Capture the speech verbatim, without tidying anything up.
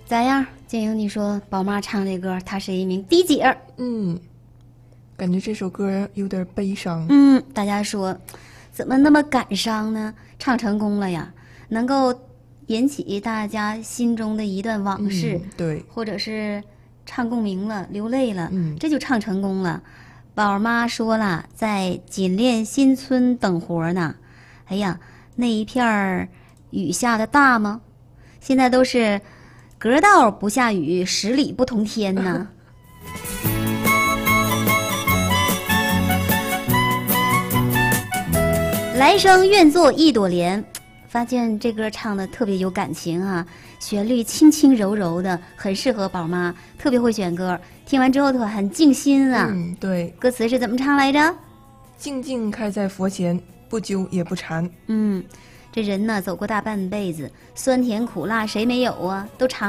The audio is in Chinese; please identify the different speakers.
Speaker 1: 咋样，建英？你说宝妈唱这歌，她是一名滴姐。
Speaker 2: 嗯，感觉这首歌有点悲伤。
Speaker 1: 嗯，大家说怎么那么感伤呢？唱成功了呀，能够引起大家心中的一段往事，
Speaker 2: 嗯、对，
Speaker 1: 或者是唱共鸣了、流泪了，
Speaker 2: 嗯，
Speaker 1: 这就唱成功了。宝妈说了，在锦炼新村等活呢。哎呀，那一片儿雨下的大吗？现在都是隔道不下雨，十里不同天呢。来生愿做一朵莲，发现这歌唱的特别有感情啊，旋律轻轻柔柔的，很适合宝妈，特别会选歌。听完之后特很静心啊。
Speaker 2: 嗯，对。
Speaker 1: 歌词是怎么唱来着？
Speaker 2: 静静开在佛前，不揪也不缠。
Speaker 1: 嗯，这人呢，走过大半辈子，酸甜苦辣谁没有啊？都尝。